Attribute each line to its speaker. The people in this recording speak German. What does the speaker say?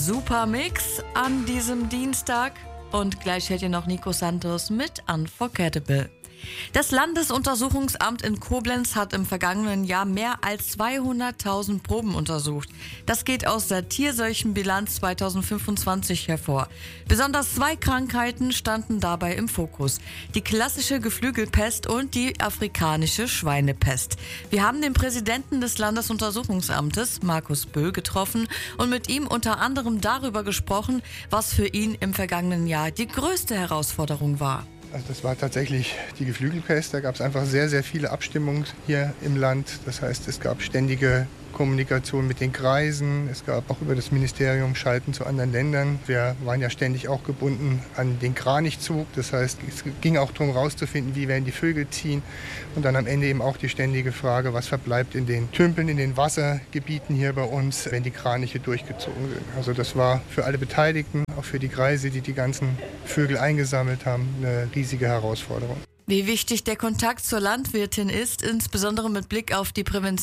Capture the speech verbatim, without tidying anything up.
Speaker 1: Super Mix an diesem Dienstag und gleich hört ihr noch Nico Santos mit Unforgettable. Das Landesuntersuchungsamt in Koblenz hat im vergangenen Jahr mehr als zweihunderttausend Proben untersucht. Das geht aus der Tierseuchenbilanz zweitausendfünfundzwanzig hervor. Besonders zwei Krankheiten standen dabei im Fokus: die klassische Geflügelpest und die afrikanische Schweinepest. Wir haben den Präsidenten des Landesuntersuchungsamtes, Markus Böll, getroffen und mit ihm unter anderem darüber gesprochen, was für ihn im vergangenen Jahr die größte Herausforderung war.
Speaker 2: Also das war tatsächlich die Geflügelpest. Da gab es einfach sehr, sehr viele Abstimmungen hier im Land. Das heißt, es gab ständige Kommunikation mit den Kreisen. Es gab auch über das Ministerium Schalten zu anderen Ländern. Wir waren ja ständig auch gebunden an den Kranichzug. Das heißt, es ging auch darum herauszufinden, wie werden die Vögel ziehen. Und dann am Ende eben auch die ständige Frage, was verbleibt in den Tümpeln, in den Wassergebieten hier bei uns, wenn die Kraniche durchgezogen sind. Also das war für alle Beteiligten, auch für die Kreise, die die ganzen Vögel eingesammelt haben, eine riesige Herausforderung.
Speaker 1: Wie wichtig der Kontakt zur Landwirtin ist, insbesondere mit Blick auf die Prävention